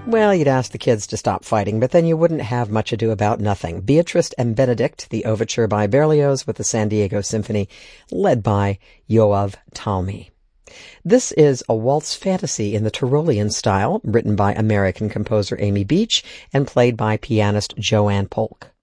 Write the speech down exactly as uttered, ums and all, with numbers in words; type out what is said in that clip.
Well, you'd ask the kids to stop fighting, but then you wouldn't have Much Ado About Nothing. Beatrice and Benedict, the overture by Berlioz with the San Diego Symphony, led by Yoav Talmi. This is a waltz fantasy in the Tyrolean style, written by American composer Amy Beach and played by pianist Joanne Polk.